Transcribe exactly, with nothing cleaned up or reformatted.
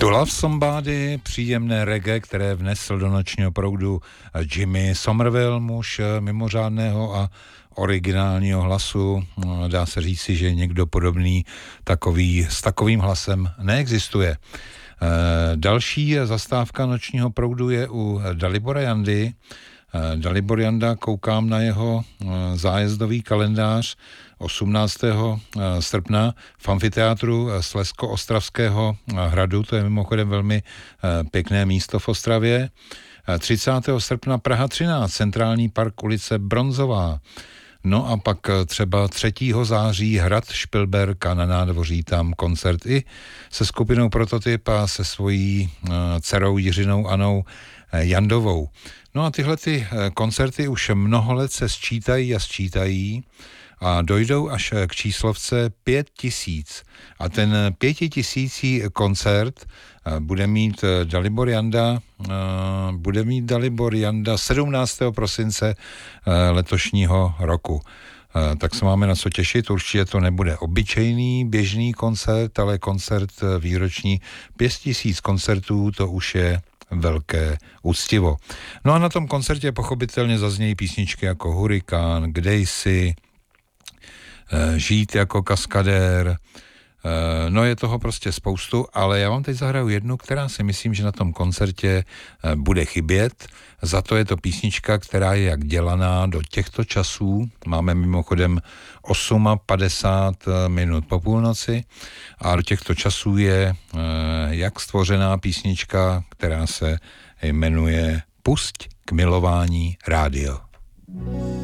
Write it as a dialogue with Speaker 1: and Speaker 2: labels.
Speaker 1: To Love Somebody, příjemné reggae, které vnesl do nočního proudu Jimmy Somerville, muž mimořádného a originálního hlasu. Dá se říci, že někdo podobný takový, s takovým hlasem neexistuje. Další zastávka nočního proudu je u Dalibora Jandy. Dalibor Janda, koukám na jeho zájezdový kalendář osmnáctého srpna v amfiteátru Slezsko-Ostravského hradu, to je mimochodem velmi pěkné místo v Ostravě. třicátého srpna Praha třináct, Centrální park ulice Bronzová. No a pak třeba třetího září Hrad Špilberk a na nádvoří tam koncert i se skupinou Prototyp a se svojí dcerou Jiřinou Anou Jandovou. No a tyhle ty koncerty už mnoho let se sčítají a sčítají a dojdou až k číslovce pět tisíc. A ten pětitisící koncert bude mít Dalibor Janda, bude mít Dalibor Janda sedmnáctého prosince letošního roku. Tak se máme na co těšit, určitě to nebude obyčejný běžný koncert, ale koncert výroční. Pět tisíc koncertů, to už je velké úctivo. No a na tom koncertě pochopitelně zaznějí písničky jako Hurikán, Kdejsi, Žít jako kaskadér, no je toho prostě spoustu, ale já vám teď zahraju jednu, která si myslím, že na tom koncertě bude chybět. Za to je to písnička, která je jak dělaná do těchto časů. Máme mimochodem padesát osm minut po půlnoci a do těchto časů je jak stvořená písnička, která se jmenuje Pusť k milování rádio.